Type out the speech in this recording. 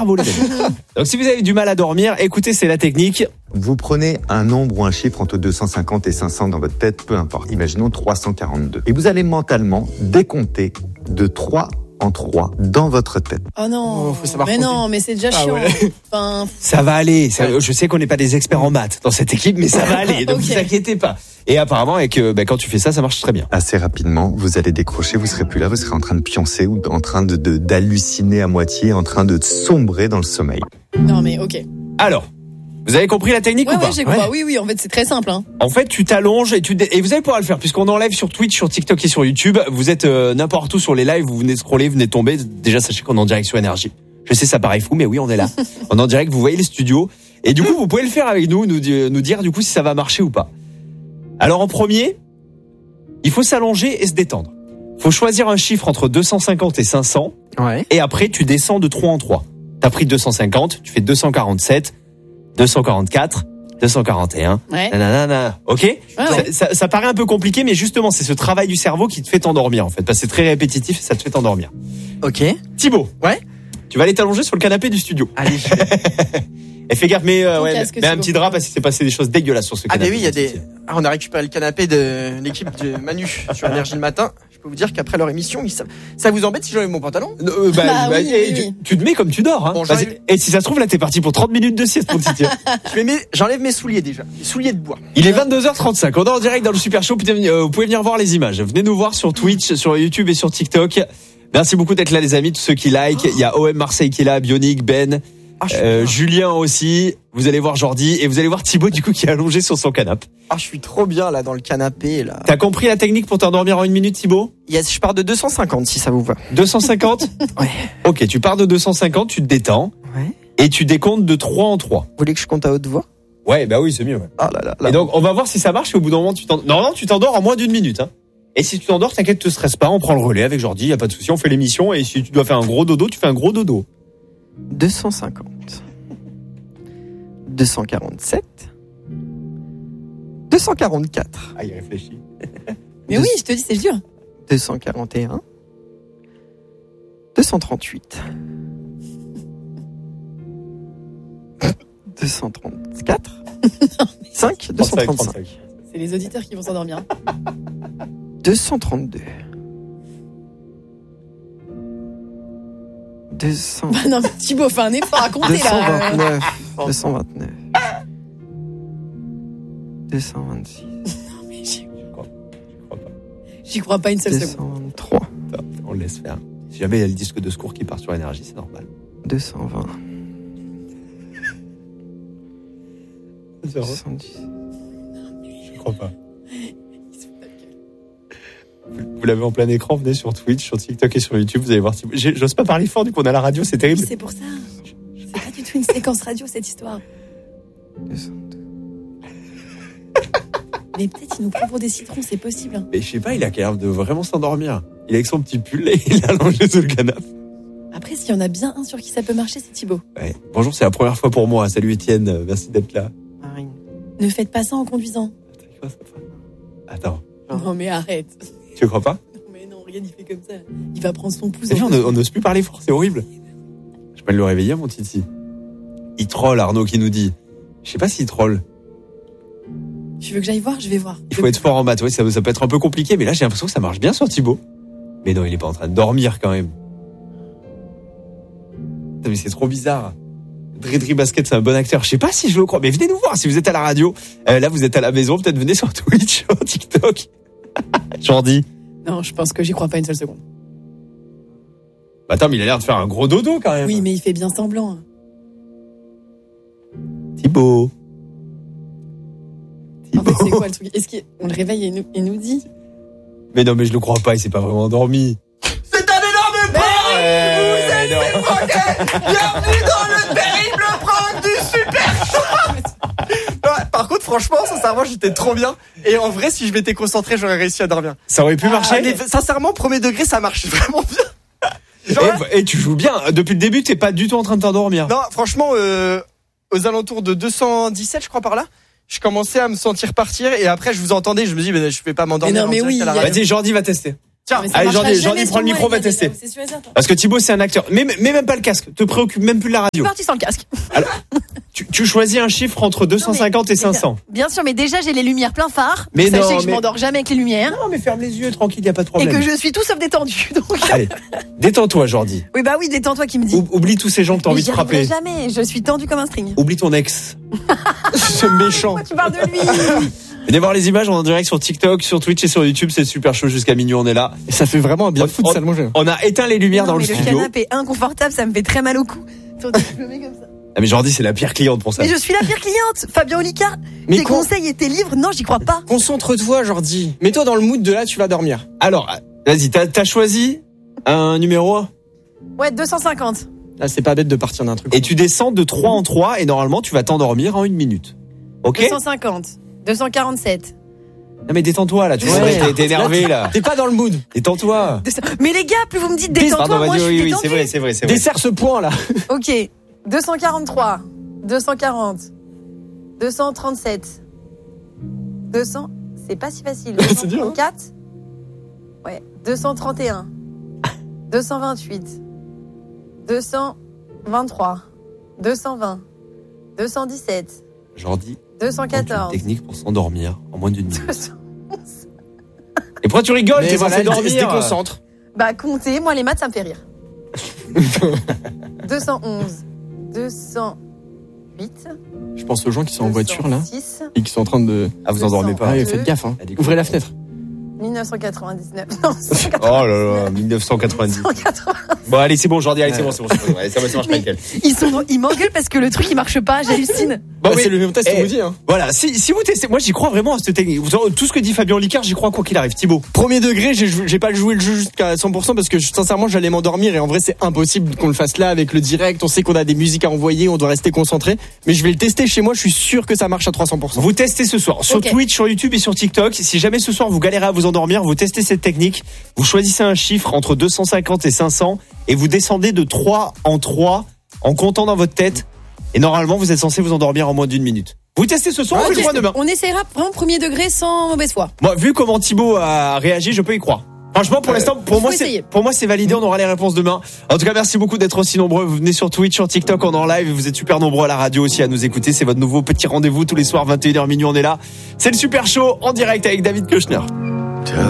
cerveau, les amis. Donc si vous avez du mal à dormir, écoutez, c'est la technique. Vous prenez un nombre ou un chiffre entre 250 et 500 dans votre tête, peu importe. Imaginons 342. Et vous allez mentalement décompter de 3 en 3 dans votre tête. Oh non, faut savoir mais compter. non, mais c'est déjà chiant. ouais. Enfin, Ça va aller. Je sais qu'on n'est pas des experts en maths dans cette équipe, mais ça va aller. Donc Ok. vous inquiétez pas. Et apparemment, quand tu fais ça, ça marche très bien. Assez rapidement, vous allez décrocher, vous serez plus là, vous serez en train de pioncer ou en train d'halluciner à moitié, en train de sombrer dans le sommeil. non mais ok. Alors, vous avez compris la technique Ouais, ou pas? ouais, j'ai compris. Oui, en fait, c'est très simple. Hein. En fait, tu t'allonges et vous allez pouvoir le faire puisqu'on en live sur Twitch, sur TikTok et sur YouTube. Vous êtes n'importe où sur les lives, vous venez scroller, vous venez de tomber. Déjà, sachez qu'on est en direct sur Énergie. Je sais, ça paraît fou, mais oui, on est là. On est en direct, vous voyez les studios. Et du coup, vous pouvez le faire avec nous dire du coup si ça va marcher ou pas. Alors en premier, il faut s'allonger et se détendre. Faut choisir un chiffre entre 250 et 500. Ouais. Et après, tu descends de 3 en 3. T'as pris 250, tu fais 247, 244, 241. Ouais. Nanana. Ok? Ouais. Ça paraît un peu compliqué, mais justement, c'est ce travail du cerveau qui te fait t'endormir, en fait. Parce que c'est très répétitif et ça te fait t'endormir. Ok. Thibaut. Ouais. Tu vas aller t'allonger sur le canapé du studio. Allez. Et fais gaffe, mets casque, mets un Thibaut. petit drap parce qu'il s'est passé des choses dégueulasses sur ce Ah, canapé. mais oui, il y a des. Ah, on a récupéré le canapé de l'équipe de Manu sur Énergie le matin. Je peux vous dire qu'après leur émission, ça vous embête si j'enlève mon pantalon? Ah, oui, oui. Tu te mets comme tu dors. Hein. Bon, Vas-y. Et si ça se trouve, là, t'es parti pour 30 minutes de sieste, mon petit. J'enlève mes souliers déjà. Les souliers de bois. Il est 22h35. On est en direct dans le Super Show. Vous pouvez venir voir les images. Venez nous voir sur Twitch, sur YouTube et sur TikTok. Merci beaucoup d'être là, les amis. Tous ceux qui like. Il y a OM Marseille qui est là, Bionic, Ben, Julien aussi. Vous allez voir Jordi et vous allez voir Thibaut, du coup, qui est allongé sur son canapé. Ah, je suis trop bien là dans le canapé là. T'as compris la technique pour t'endormir en 1 minute, Thibaut? Yes, je pars de 250 si ça vous va. 250? Ouais. Ok, tu pars de 250, tu te détends. Ouais. Et tu décomptes de 3 en 3. Vous voulez que je compte à haute voix? Ouais, bah oui, c'est mieux. Ouais. Ah là là là. Et donc, on va voir si ça marche et au bout d'un moment, non, tu t'endors en moins d'1 minute, hein. Et si tu t'endors, t'inquiète, te stresse pas, on prend le relais avec Jordi, y a pas de souci, on fait l'émission et si tu dois faire un gros dodo, tu fais un gros dodo. 250. 247. 244. Ah, il réfléchit. Mais oui, je te dis, c'est dur. 241. 238. 234. 5. 235. C'est les auditeurs qui vont s'endormir. 232. 200. Bah non, mais Thibaut, fais un effort à compter là. 229. 229. 226. Non, mais Je crois pas. j'y crois pas une seule seconde. 223. Attends, on le laisse faire. Si jamais il y a le disque de secours qui part sur Énergie, c'est normal. 220. 210. Je crois pas. Vous l'avez en plein écran, venez sur Twitch, sur TikTok et sur YouTube, vous allez voir. J'ose pas parler fort, du coup on a la radio, c'est terrible. C'est pour ça. C'est pas du tout une séquence radio cette histoire. 202. Mais peut-être il nous prend pour des citrons, c'est possible. Hein. Mais je sais pas, il a l'air de vraiment s'endormir. Il est avec son petit pull et il est allongé sur le canapé. Après, s'il y en a bien un sur qui ça peut marcher, c'est Thibaut. Ouais. Bonjour, c'est la première fois pour moi. Salut Étienne, merci d'être là. Marine. Ne faites pas ça en conduisant. Attends, Non mais arrête. tu crois pas? Non mais non, regarde, il fait comme ça. Il va prendre son pouce. Déjà, on n'ose plus parler fort, c'est horrible. Je peux le réveiller, mon titi. Il troll, Arnaud qui nous dit. Je sais pas s'il troll. Tu veux que j'aille voir? Je vais voir. Il faut être fort en maths, oui, ça peut être un peu compliqué, mais là j'ai l'impression que ça marche bien sur Thibaut. Mais non, il est pas en train de dormir quand même. Putain, mais c'est trop bizarre. Dredri Basket, c'est un bon acteur. Je sais pas si je le crois, mais venez nous voir si vous êtes à la radio. Là, vous êtes à la maison, peut-être venez sur Twitch, sur TikTok. Jordi. Non, je pense que j'y crois pas une seule seconde. Bah, attends, mais il a l'air de faire un gros dodo quand même. Oui, mais il fait bien semblant. Thibaut. En fait, c'est quoi le truc? Est-ce qu'on le réveille et il nous dit? Mais non, mais je le crois pas, il s'est pas vraiment endormi. C'est un énorme prank. Bienvenue dans le terrible prank du Super Show. Ouais, par contre, franchement, sincèrement, j'étais trop bien. Et en vrai, si je m'étais concentré, j'aurais réussi à dormir. Ça aurait pu marcher. Ah, mais sincèrement, premier degré, ça marche vraiment bien. Genre, Et tu joues bien. Depuis le début, t'es pas du tout en train de t'endormir. non, franchement, aux alentours de 217, je crois, par là, je commençais à me sentir partir. Et après, je vous entendais, je me dis, mais je vais pas m'endormir. Mais non, mais en direct oui, à la il y a- radio. Vas-y, Jordi va tester. Tiens, Mais ça Allez, marchera Jordi, jamais prends le sur micro, moi, va Yannick, tester. c'est sûr et certain. Parce que Thibaut, c'est un acteur. Mais même pas le casque. Te préoccupe même plus de la radio. Parti sans le casque. Tu choisis un chiffre entre 250 et 500. Bien sûr, mais déjà j'ai les lumières plein phare. Mais Sachez non, que je mais- m'endors jamais avec les lumières. Non, mais ferme les yeux, tranquille, y a pas de Et problème. que je suis tout sauf détendu. Donc... Allez, détends-toi, Jordi. Oui, bah oui, détends-toi qui me dit. Oublie tous ces gens que t'as Mais envie de j'y arriverai frapper. jamais, je suis tendu comme un string. Oublie ton ex. Ce méchant. Pourquoi tu parles de lui? Venez voir les images, on est en direct sur TikTok, sur Twitch et sur YouTube, c'est super chaud jusqu'à minuit, on est là. Et ça fait vraiment un bien fou de On- salle manger. On a éteint les lumières Non, dans le mais studio. canapé est inconfortable, ça me fait très mal au cou. Attends, je me mets comme ça. Ah mais Jordi, c'est la pire cliente pour ça. Mais je suis la pire cliente, Fabien Olicard. Mais Tes conseils et tes livres, non, j'y crois pas. Concentre-toi, Jordi. Mets-toi dans le mood de là, tu vas dormir. Alors, vas-y, t'as choisi un numéro 1 Ouais, 250. Là, c'est pas bête de partir d'un truc. et tu descends de 3 en 3 et normalement tu vas t'endormir en 1 minute. Ok? 250. 247. Non mais détends-toi là, tu vois, Ouais. t'es énervé là. T'es pas dans le mood. Détends-toi. Mais les gars, plus vous me dites Pardon, détends-toi, moi vas-y, je suis oui, détendue. c'est vrai. Desserre ce point là. Ok, 243, 240, 237, 200, c'est pas si facile. C'est dur, hein. 234, ouais, 231, 228, 223, 220, 217, Jordi, 214, technique pour s'endormir en moins d'une minute. 200. Et pourquoi tu rigoles? Mais T'es voilà, censé elle se dormir. déconcentre. Bah comptez, moi les maths ça me fait rire. 211, 208, Je pense aux gens qui sont en voiture là 206, et qui sont en train de. Ah, vous endormez pas. Ah oui, Deux. faites gaffe. Hein. Elle est Ouvrez la fenêtre. 1999, non, Oh là là, 1990. 180. Bon allez, c'est bon Jordi, allez, c'est bon. Allez, ça marche pas nickel. Ils m'engueulent parce que le truc il marche pas, j'hallucine. Bon, Bah, oui. c'est le même test Eh, qu'on vous dit. Hein. Voilà, si vous testez, moi j'y crois vraiment à cette technique. Tout ce que dit Fabien Olicard, j'y crois quoi qu'il arrive. Thibaut. Premier degré, j'ai pas joué le jeu jusqu'à 100% parce que sincèrement j'allais m'endormir et en vrai c'est impossible qu'on le fasse là avec le direct. On sait qu'on a des musiques à envoyer, on doit rester concentré. Mais je vais le tester chez moi, je suis sûr que ça marche à 300%. Vous testez ce soir sur Ok. Twitch, sur YouTube et sur TikTok. Si jamais ce soir vous galérez à vous endormir, vous testez cette technique. Vous choisissez un chiffre entre 250 et 500 et vous descendez de 3 en 3 en comptant dans votre tête. Et normalement, vous êtes censé vous endormir en moins d'une minute. Vous testez ce soir, on fait le point demain. On essaiera vraiment premier degré sans mauvaise foi. Moi, vu comment Thibaut a réagi, je peux y croire. Franchement, pour l'instant, faut essayer. pour moi, c'est validé. On aura les réponses demain. En tout cas, merci beaucoup d'être aussi nombreux. Vous venez sur Twitch, sur TikTok, on est en live. Et vous êtes super nombreux à la radio aussi à nous écouter. C'est votre nouveau petit rendez-vous tous les soirs, 21h minuit. On est là. C'est le Super Show en direct avec David Koechner.